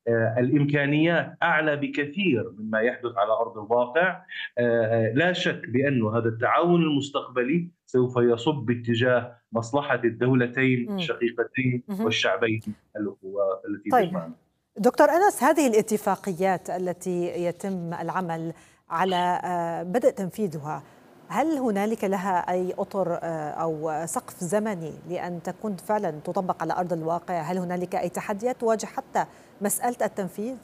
الإمكانيات أعلى بكثير مما يحدث على أرض الواقع. لا شك بأن هذا التعاون المستقبلي سوف يصب باتجاه مصلحة الدولتين مم. الشقيقتين مهم. والشعبين الأخوة التي طيب تجمعنا. دكتور أنس، هذه الاتفاقيات التي يتم العمل على بدء تنفيذها، هل هنالك لها أي أطر أو سقف زمني لأن تكون فعلا تطبق على أرض الواقع؟ هل هنالك أي تحديات تواجه حتى مسألة التنفيذ؟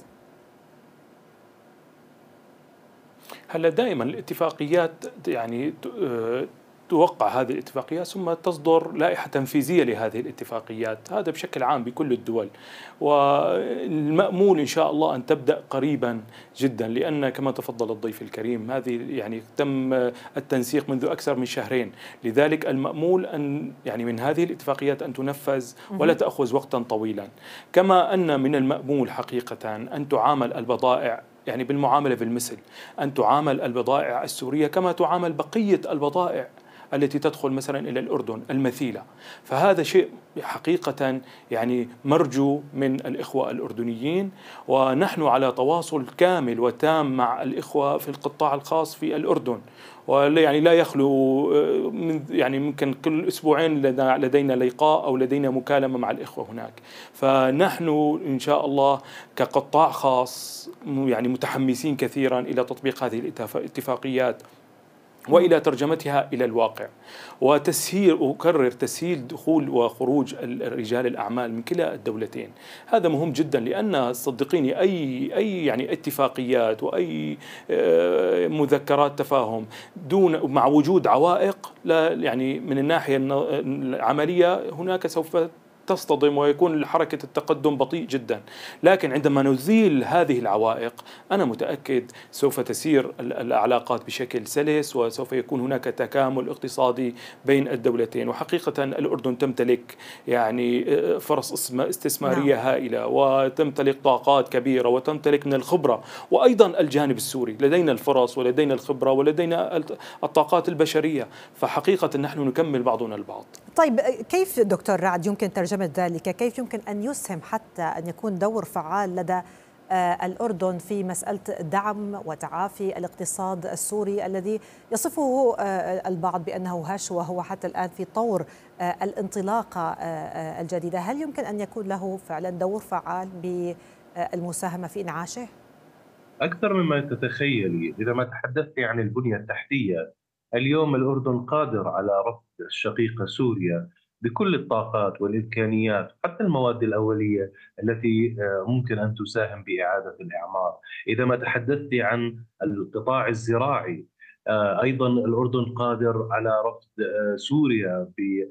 هلا دائما الاتفاقيات يعني توقع هذه الاتفاقيات ثم تصدر لائحة تنفيذية لهذه الاتفاقيات، هذا بشكل عام بكل الدول، والمأمول إن شاء الله أن تبدأ قريبا جدا، لأن كما تفضل الضيف الكريم هذه يعني تم التنسيق منذ أكثر من شهرين، لذلك المأمول أن يعني من هذه الاتفاقيات أن تنفذ ولا تأخذ وقتا طويلا. كما أن من المأمول حقيقة أن تعامل البضائع يعني بالمعاملة بالمثل، أن تعامل البضائع السورية كما تعامل بقية البضائع التي تدخل مثلا إلى الأردن المثيلة، فهذا شيء حقيقة يعني مرجو من الإخوة الأردنيين، ونحن على تواصل كامل وتام مع الإخوة في القطاع الخاص في الأردن، يعني لا يخلو من يعني ممكن كل أسبوعين لدينا لقاء أو لدينا مكالمة مع الإخوة هناك. فنحن إن شاء الله كقطاع خاص يعني متحمسين كثيرا إلى تطبيق هذه الاتفاقيات وإلى ترجمتها إلى الواقع، وتسهيل أكرر تسهيل دخول وخروج رجال الأعمال من كلا الدولتين. هذا مهم جدا، لأن صدقيني أي يعني اتفاقيات وأي مذكرات تفاهم دون مع وجود عوائق لا يعني من الناحية العملية هناك سوف تصطدم ويكون حركة التقدم بطيء جدا، لكن عندما نزيل هذه العوائق أنا متأكد سوف تسير العلاقات بشكل سلس، وسوف يكون هناك تكامل اقتصادي بين الدولتين. وحقيقة الأردن تمتلك يعني فرص استثمارية هائلة، وتمتلك طاقات كبيرة، وتمتلك من الخبرة، وأيضا الجانب السوري لدينا الفرص ولدينا الخبرة ولدينا الطاقات البشرية، فحقيقة نحن نكمل بعضنا البعض. طيب كيف دكتور رعد يمكن ترجمة ذلك؟ كيف يمكن أن يسهم حتى أن يكون دور فعال لدى الأردن في مسألة دعم وتعافي الاقتصاد السوري الذي يصفه البعض بأنه هش، وهو حتى الآن في طور الانطلاقة الجديدة؟ هل يمكن أن يكون له فعلا دور فعال بالمساهمة في إنعاشه؟ أكثر مما تتخيلي. إذا ما تحدثت عن البنية التحتية، اليوم الأردن قادر على رفض الشقيقة سوريا بكل الطاقات والإمكانيات، حتى المواد الأولية التي ممكن أن تساهم بإعادة الإعمار. إذا ما تحدثت عن القطاع الزراعي، أيضا الأردن قادر على رفض سوريا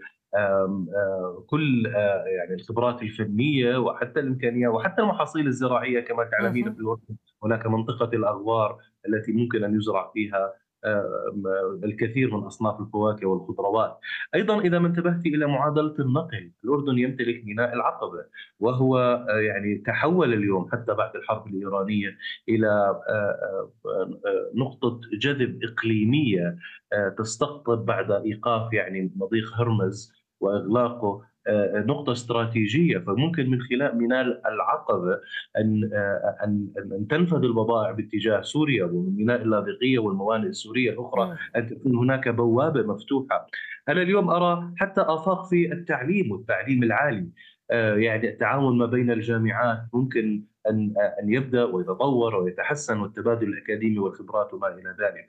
كل يعني الخبرات الفنية وحتى الإمكانية وحتى المحاصيل الزراعية. كما تعلمين في الأردن هناك منطقة الأغوار التي ممكن أن يزرع فيها الكثير من أصناف الفواكه والخضروات. أيضا إذا ما انتبهت إلى معادلة النقل، الأردن يمتلك ميناء العقبة، وهو يعني تحول اليوم حتى بعد الحرب الإيرانية إلى نقطة جذب إقليمية تستقطب بعد إيقاف يعني مضيق هرمز وإغلاقه نقطة استراتيجية. فممكن من خلال ميناء العقبة أن تنفذ البضائع باتجاه سوريا، ومن ميناء اللاذقية والموانئ السورية الأخرى أن تكون هناك بوابة مفتوحة. أنا اليوم أرى حتى آفاق في التعليم والتعليم العالي، يعني التعاون ما بين الجامعات ممكن أن يبدأ ويتطور ويتحسن، والتبادل الأكاديمي والخبرات وما إلى ذلك.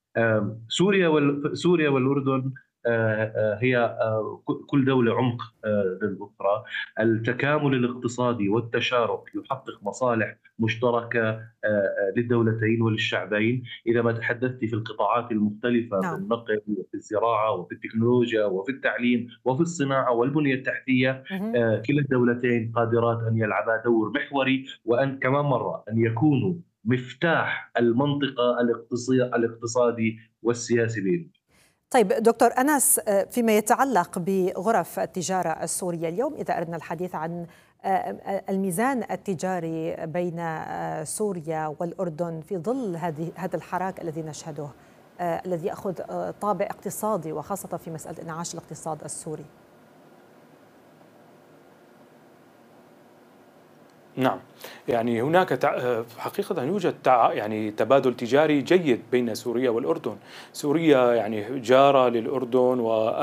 سوريا والأردن هي كل دولة عمق للأخرى. التكامل الاقتصادي والتشارك يحقق مصالح مشتركة للدولتين وللشعبين. إذا ما تحدثت في القطاعات المختلفة، في نعم. النقل وفي الزراعة وفي التكنولوجيا وفي التعليم وفي الصناعة والبنية التحتية، كلا الدولتين قادرات أن يلعبا دور محوري، وأن كمان مرة أن يكونوا مفتاح المنطقة الاقتصادي والسياسي بين. طيب دكتور أنس، فيما يتعلق بغرف التجارة السورية اليوم، إذا أردنا الحديث عن الميزان التجاري بين سوريا والأردن في ظل هذا الحراك الذي نشهده، الذي يأخذ طابع اقتصادي وخاصة في مسألة انعاش الاقتصاد السوري. نعم، يعني هناك حقيقة يوجد يعني تبادل تجاري جيد بين سوريا والأردن. سوريا يعني جارة للأردن،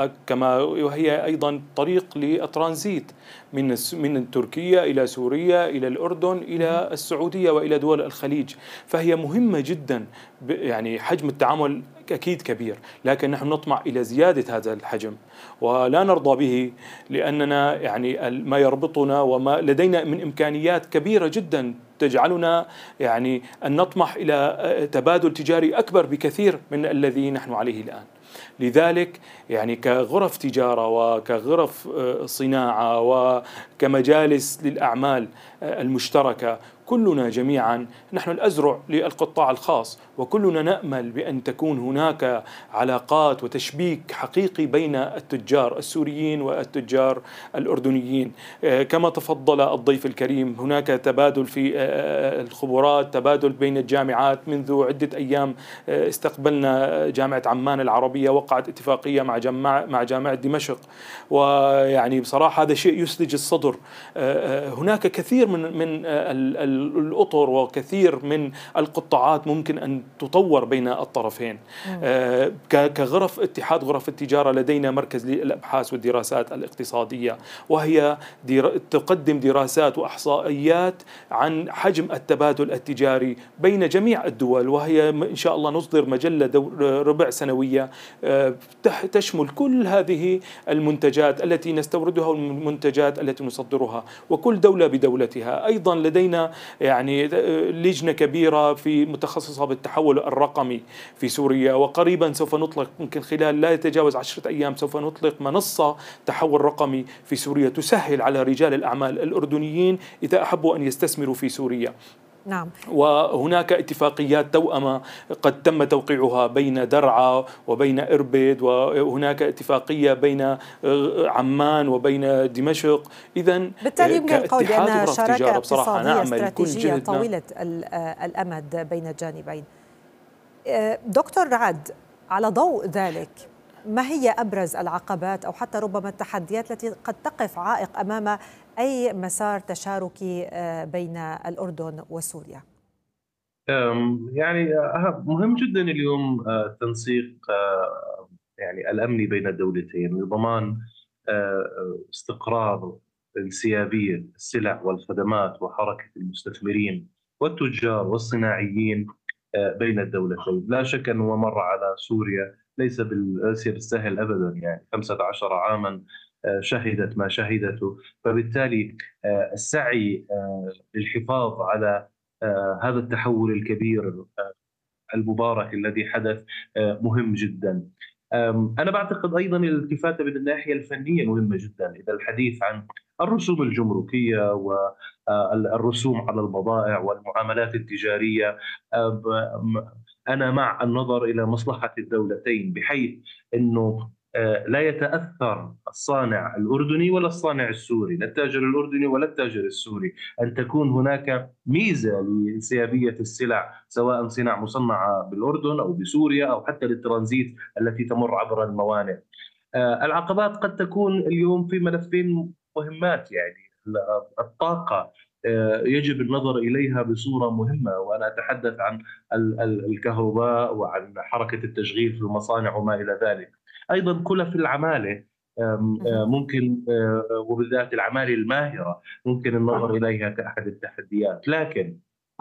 وهي أيضا طريق للترانزيت من تركيا إلى سوريا إلى الأردن إلى السعودية وإلى دول الخليج، فهي مهمة جدا. يعني حجم التعامل أكيد كبير، لكن نحن نطمع إلى زيادة هذا الحجم ولا نرضى به، لأننا يعني ما يربطنا وما لدينا من إمكانيات كبيرة جدا تجعلنا يعني أن نطمح إلى تبادل تجاري أكبر بكثير من الذي نحن عليه الآن. لذلك يعني كغرف تجارة وكغرف صناعة وكمجالس للأعمال المشتركة، كلنا جميعا نحن الأزرع للقطاع الخاص، وكلنا نأمل بأن تكون هناك علاقات وتشبيك حقيقي بين التجار السوريين والتجار الأردنيين. كما تفضل الضيف الكريم، هناك تبادل في الخبرات، تبادل بين الجامعات. منذ عدة أيام استقبلنا جامعة عمان العربية، وقعت اتفاقية مع جامعة دمشق، ويعني بصراحة هذا شيء يسلج الصدر. هناك كثير من الأطر وكثير من القطاعات ممكن أن تطور بين الطرفين. كغرف اتحاد غرف التجارة لدينا مركز للأبحاث والدراسات الاقتصادية، وهي تقدم دراسات وإحصائيات عن حجم التبادل التجاري بين جميع الدول، وهي إن شاء الله نصدر مجلة ربع سنوية تشمل كل هذه المنتجات التي نستوردها والمنتجات التي نصدرها، وكل دولة بدولتها. أيضا لدينا يعني لجنة كبيرة في متخصصة بالتحول الرقمي في سوريا، وقريبا سوف نطلق، يمكن خلال لا يتجاوز 10 أيام سوف نطلق منصة تحول رقمي في سوريا تسهل على رجال الأعمال الأردنيين إذا أحبوا أن يستثمروا في سوريا. نعم. وهناك اتفاقيات توأمة قد تم توقيعها بين درعا وبين إربد، وهناك اتفاقية بين عمان وبين دمشق. إذن بالتالي يمكن القول بأنها شراكة اقتصادية استراتيجية طويلة الأمد بين الجانبين. دكتور رعد، على ضوء ذلك، ما هي أبرز العقبات أو حتى ربما التحديات التي قد تقف عائق أمام أي مسار تشاركي بين الأردن وسوريا؟ يعني مهم جدا اليوم تنسيق يعني الأمني بين الدولتين لضمان استقرار انسيابية السلع والخدمات وحركة المستثمرين والتجار والصناعيين بين الدولتين. لا شك أنه مر على سوريا ليس بالسهل أبدا، يعني 15 عاما شهدت ما شهدته، فبالتالي السعي للحفاظ على هذا التحول الكبير المبارك الذي حدث مهم جدا. أنا بعتقد أيضا الالتفاتة من الناحية الفنية مهمة جدا، إذا الحديث عن الرسوم الجمركية والرسوم على البضائع والمعاملات التجارية، أنا مع النظر إلى مصلحة الدولتين، بحيث أنه لا يتأثر الصانع الأردني ولا الصانع السوري، لا التاجر الأردني ولا التاجر السوري، أن تكون هناك ميزة لانسيابية السلع، سواء صناعة مصنعة بالأردن أو بسوريا أو حتى للترانزيت التي تمر عبر الموانئ. العقبات قد تكون اليوم في ملفين مهمات، يعني الطاقة يجب النظر إليها بصورة مهمة، وأنا أتحدث عن الكهرباء وعن حركة التشغيل في المصانع وما إلى ذلك. أيضا كلف العمالة ممكن، وبالذات العمالة الماهرة ممكن النظر إليها كأحد التحديات، لكن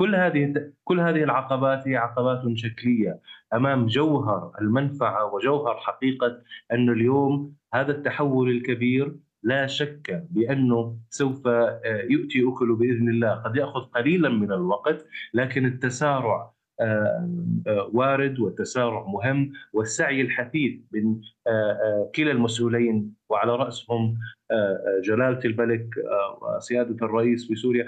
كل هذه العقبات هي عقبات شكلية أمام جوهر المنفعة وجوهر حقيقة أن اليوم هذا التحول الكبير لا شك بأنه سوف يؤتي أكله بإذن الله. قد يأخذ قليلا من الوقت، لكن التسارع وارد والتسارع مهم، والسعي الحثيث من كلا المسؤولين وعلى رأسهم جلالة الملك وسيادة الرئيس في سوريا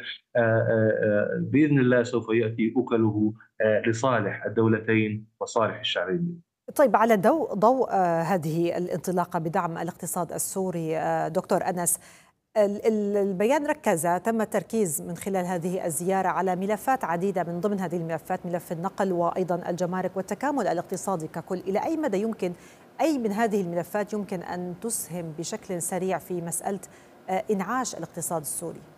بإذن الله سوف يأتي أكله لصالح الدولتين وصالح الشعبين. طيب، على ضوء هذه الانطلاقة بدعم الاقتصاد السوري دكتور أنس، البيان تم التركيز من خلال هذه الزيارة على ملفات عديدة، من ضمن هذه الملفات ملف النقل وأيضا الجمارك والتكامل الاقتصادي ككل. إلى أي مدى يمكن أي من هذه الملفات يمكن أن تسهم بشكل سريع في مسألة إنعاش الاقتصاد السوري؟